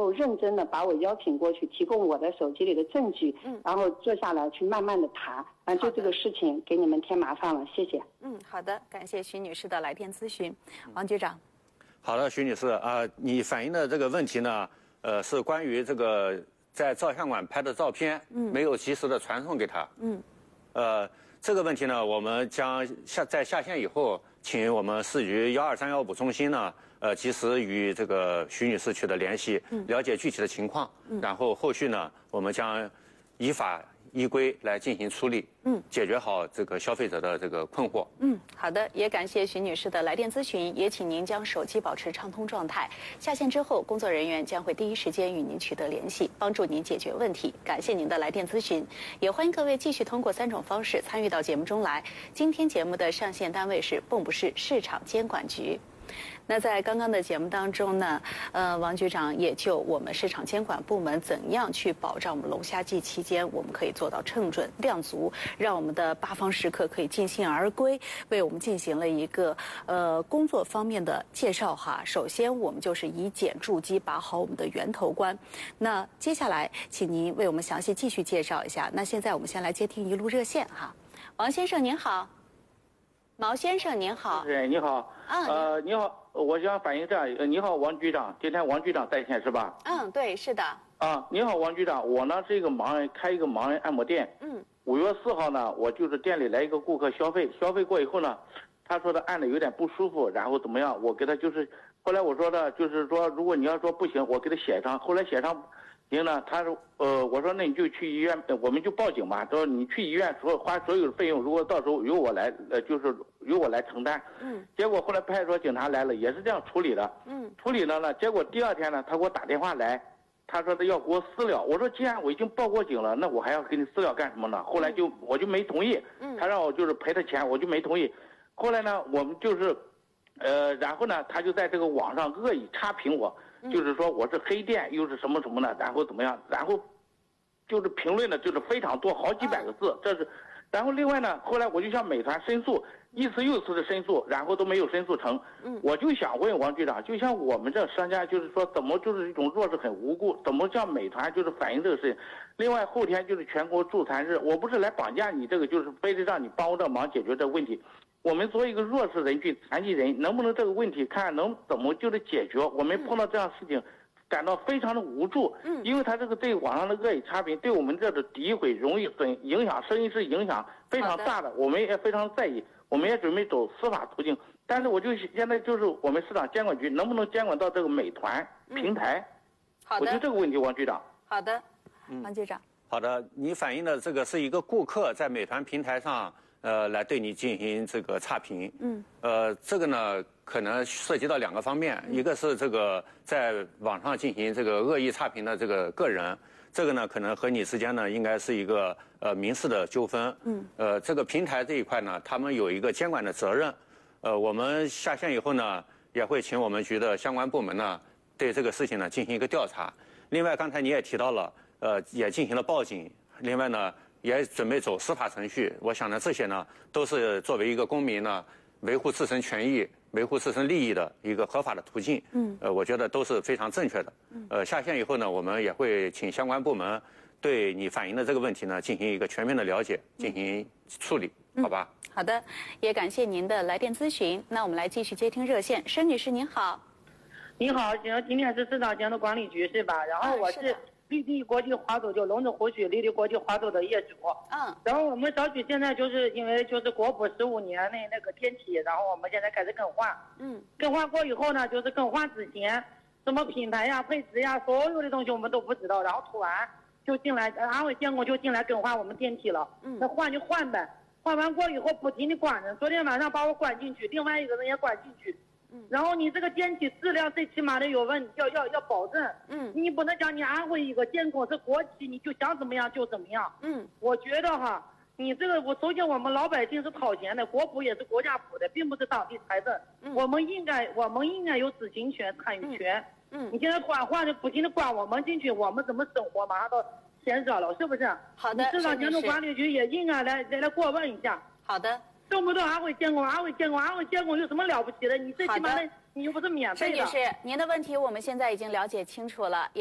够认真的把我邀请过去，提供我的手机里的证据，然后坐下来去慢慢的谈，就这个事情给你们添麻烦了，谢谢。 好的，感谢徐女士的来电咨询。王局长。 好的，徐女士你反映的这个问题呢，是关于这个在照相馆拍的照片，没有及时的传送给他。这个问题呢，我们将在下线以后，请我们市局12315中心呢，及时与这个徐女士取得联系，了解具体的情况，然后后续呢，我们将依法依规来进行处理，解决好这个消费者的这个困惑。 好的，也感谢徐女士的来电咨询，也请您将手机保持畅通状态。下线之后，工作人员将会第一时间与您取得联系，帮助您解决问题。感谢您的来电咨询，也欢迎各位继续通过3种方式参与到节目中来。今天节目的上线单位是蚌埠市市场监管局。那在刚刚的节目当中呢，王局长也就我们市场监管部门怎样去保障我们龙虾季期间我们可以做到称准量足，让我们的8方食客可以尽兴而归，为我们进行了一个工作方面的介绍哈。首先我们就是以检筑基把好我们的源头关。那接下来请您为我们详细继续介绍一下。那现在我们先来接听一路热线哈。王先生您好。毛先生您好。 你好。你好，我想反映这样。你好，王局长，今天王局长在线是吧？ 对，是的。 你好，王局长，我呢是一个盲人，开一个盲人按摩店。5月4号呢，我就是店里来一个顾客消费过以后呢，他说他按的有点不舒服，然后怎么样？我给他就是，后来我说的就是说，如果你要说不行，我给他写上。后来写上。行呢，他说，我说那你就去医院，我们就报警吧。他说你去医院花所有的费用，如果到时候由我来，就是由我来承担。结果后来派出所警察来了，也是这样处理的。处理了呢，结果第2天呢，他给我打电话来，他说他要给我私了。我说既然我已经报过警了，那我还要给你私了干什么呢？后来我就没同意。他让我就是赔他钱，我就没同意。后来呢，我们就是，然后呢，他就在这个网上恶意差评我。就是说我是黑店，又是什么什么的，然后怎么样，然后就是评论的就是非常多，好几百个字，这是。然后另外呢，后来我就向美团申诉，一次又一次的申诉，然后都没有申诉成。我就想问王局长，就像我们这商家，就是说怎么就是一种弱势很无辜，怎么向美团就是反映这个事情？另外后天就是全国助残日，我不是来绑架你这个，就是非得让你帮我这忙解决这个问题。我们作为一个弱势人群、残疾人，能不能这个问题看能怎么就是解决？我们碰到这样事情，感到非常的无助。因为他这个对网上的恶意差评，对我们这的诋毁，容易影响生意是影响非常大的，我们也非常在意，我们也准备走司法途径。但是我就现在就是我们市场监管局能不能监管到这个美团平台？ 好的， 我就这个问题，王局长。 好的，王局长。 好的，你反映的这个是一个顾客在美团平台上。来对你进行这个差评，这个呢可能涉及到2个方面，一个是这个在网上进行这个恶意差评的这个个人，这个呢可能和你之间呢应该是一个民事的纠纷，这个平台这一块呢，他们有一个监管的责任，我们下线以后呢，也会请我们局的相关部门呢对这个事情呢进行一个调查。另外，刚才你也提到了，也进行了报警，另外呢。也准备走司法程序，我想呢，这些呢都是作为一个公民呢，维护自身权益、维护自身利益的一个合法的途径。我觉得都是非常正确的。下线以后呢，我们也会请相关部门对你反映的这个问题呢进行一个全面的了解，进行处理，好吧？ 好的，也感谢您的来电咨询。那我们来继续接听热线，申女士您好。 你好，今天是市场监督管理局是吧？然后我是。绿地国际花朵就龙子湖区绿地国际花朵的业主，然后我们小区现在就是因为就是国补15年内那个天体，然后我们现在开始更换，更换过以后呢，就是更换之前什么品牌呀、配置呀，所有的东西我们都不知道，然后突然就进来，安徽监控就进来更换我们电梯了，那换就换呗，换完过以后不停的关着，昨天晚上把我关进去，另外一个人也关进去。然后你这个电梯质量最起码的有问题，要保证。你不能讲你安徽一个监控是国企，你就想怎么样就怎么样。我觉得哈，你这个首先我们老百姓是掏钱的，国补也是国家补的，并不是当地财政。我们应该有知情权、参与权。你现在换就不停的关我们进去，我们怎么生活马上都闲着了，是不是？ 好的， 市场监督管理局也应该来过问一下。 好的。 动不动安徽监控有什么了不起的？你最起码的你又不是免费的。 申女士，您的问题我们现在已经了解清楚了。